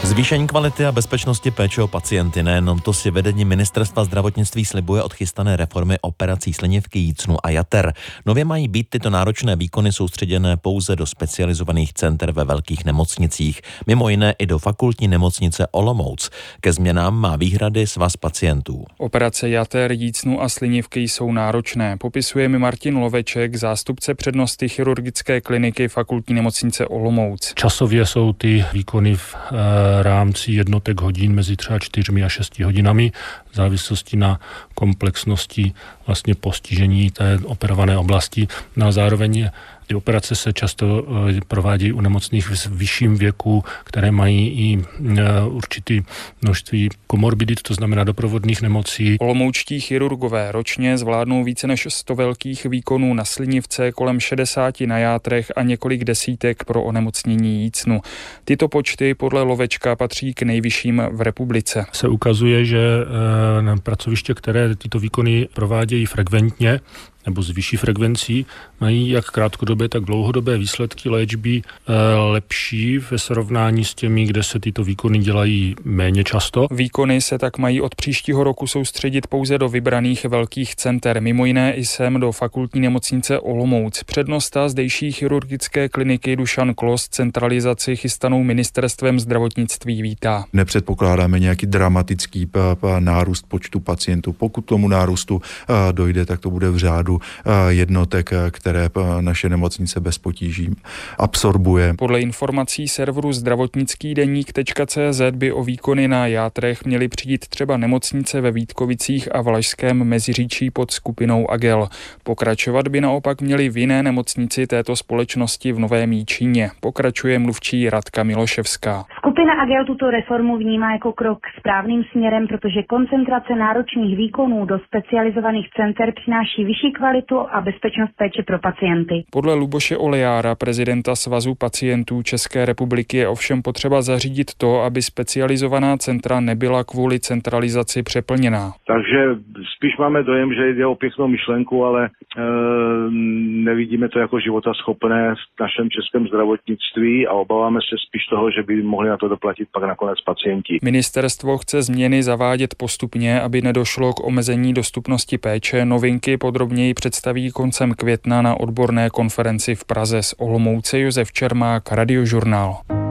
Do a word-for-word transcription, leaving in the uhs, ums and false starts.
Zvýšení kvality a bezpečnosti péče o pacienty, nejenom to si vedení Ministerstva zdravotnictví slibuje od chystané reformy operací slinivky, jícnu a jater. Nově mají být tyto náročné výkony soustředěné pouze do specializovaných center ve velkých nemocnicích, mimo jiné i do fakultní nemocnice Olomouc. Ke změnám má výhrady Svaz pacientů. Operace jater, jícnu a slinivky jsou náročné, popisuje mi Martin Loveček, zástupce přednosty chirurgické kliniky fakultní nemocnice Olomouc. Časově jsou ty výkony v e, rámci jednotek hodin mezi třeba čtyřmi a šesti hodinami v závislosti na komplexnosti vlastně postižení té operované oblasti. No a zároveň ty operace se často provádějí u nemocných v vyšším věku, které mají i určitý množství komorbidit, to znamená doprovodných nemocí. Olomoučtí chirurgové ročně zvládnou více než sto velkých výkonů na slinivce, kolem šedesáti na játrech a několik desítek pro onemocnění jícnu. Tyto počty podle Lovečka patří k nejvyšším v republice. Se ukazuje, že na pracoviště, které tyto výkony provádějí frekventně, nebo s vyšší frekvencí, mají jak krátkodobé, tak dlouhodobé výsledky léčby lepší ve srovnání s těmi, kde se tyto výkony dělají méně často. Výkony se tak mají od příštího roku soustředit pouze do vybraných velkých center, mimo jiné i sem do fakultní nemocnice Olomouc. Přednosta zdejší chirurgické kliniky Dušan Klos centralizaci chystanou ministerstvem zdravotnictví vítá. Nepředpokládáme nějaký dramatický p- p- nárůst počtu pacientů. Pokud tomu nárůstu a, dojde, tak to bude v řádu jednotek, které naše nemocnice bez potíží absorbuje. Podle informací serveru zdravotnický deník tečka cé zet by o výkony na játrech měly přijít třeba nemocnice ve Vítkovicích a Valašském Meziříčí pod skupinou Agel. Pokračovat by naopak měly v jiné nemocnici této společnosti v Novém Jičíně. Pokračuje mluvčí Radka Miloševská. Skupina Agel tuto reformu vnímá jako krok správným směrem, protože koncentrace náročných výkonů do specializovaných center přináší vyšší kvalitu a bezpečnost péče pro pacienty. Podle Luboše Olejára, prezidenta Svazu pacientů České republiky, je ovšem potřeba zařídit to, aby specializovaná centra nebyla kvůli centralizaci přeplněná. Takže spíš máme dojem, že jde o pěknou myšlenku, ale e, nevidíme to jako životaschopné v našem českém zdravotnictví a obáváme se spíš toho, že by mohli na to doplatit pak nakonec pacienti. Ministerstvo chce změny zavádět postupně, aby nedošlo k omezení dostupnosti péče. Novinky podrobněji představí koncem května na odborné konferenci v Praze. Z Olomouce Josef Čermák, Radiožurnál.